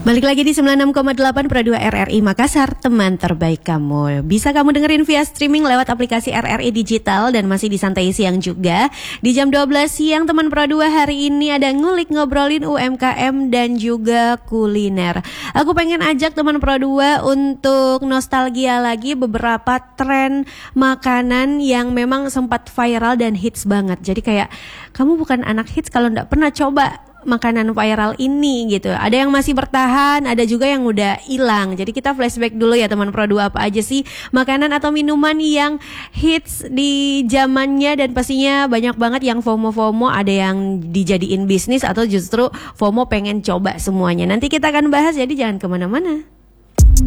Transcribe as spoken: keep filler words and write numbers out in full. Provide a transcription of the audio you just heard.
Balik lagi di sembilan puluh enam koma delapan Pro dua R R I Makassar, teman terbaik kamu. Bisa kamu dengerin via streaming lewat aplikasi R R I Digital dan masih di Santai Siang juga. Di jam dua belas siang teman Pro dua hari ini ada ngulik ngobrolin U M K M dan juga kuliner. Aku pengen ajak teman Pro dua untuk nostalgia lagi beberapa tren makanan yang memang sempat viral dan hits banget. Jadi kayak kamu bukan anak hits kalau enggak pernah coba makanan viral ini gitu. Ada yang masih bertahan, ada juga yang udah hilang. Jadi kita flashback dulu ya teman Pro dua, apa aja sih makanan atau minuman yang hits di zamannya dan pastinya banyak banget yang FOMO-FOMO, ada yang dijadiin bisnis atau justru FOMO pengen coba semuanya. Nanti kita akan bahas, jadi jangan kemana-mana.